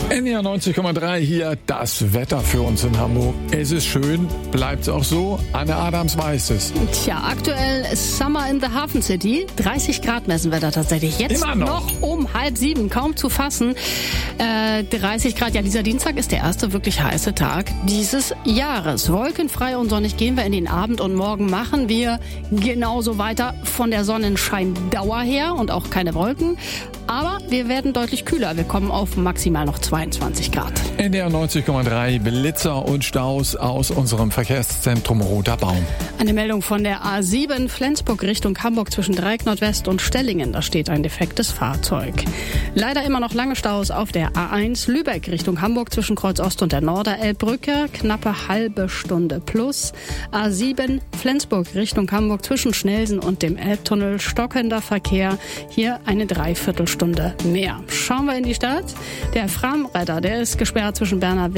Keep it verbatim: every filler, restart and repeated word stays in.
N D R neunzig Komma drei hier, das Wetter für uns in Hamburg. Es ist schön, bleibt's auch so. Anne Adams weiß es. Tja, aktuell Summer in the Hafen City. dreißig Grad messen wir da tatsächlich. Jetzt Immer noch. noch um halb sieben, kaum zu fassen. Äh, dreißig Grad, ja, dieser Dienstag ist der erste wirklich heiße Tag dieses Jahres. Wolkenfrei und sonnig gehen wir in den Abend und morgen machen wir genauso weiter von der Sonnenscheindauer her und auch keine Wolken. Aber wir werden deutlich kühler. Wir kommen auf maximal noch zweiundzwanzig Grad. N D R neunzig Komma drei, Blitzer und Staus aus unserem Verkehrszentrum Roter Baum. Eine Meldung von der A sieben Flensburg Richtung Hamburg zwischen Dreieck Nordwest und Stellingen. Da steht ein defektes Fahrzeug. Leider immer noch lange Staus auf der A eins Lübeck Richtung Hamburg zwischen Kreuz Ost und der Norderelbbrücke. Knappe halbe Stunde plus. A sieben Flensburg Richtung Hamburg zwischen Schnelsen und dem Elbtunnel. Stockender Verkehr. Hier eine Dreiviertelstunde mehr. Schauen wir in die Stadt. Der Framretter, der ist gesperrt zwischen Berner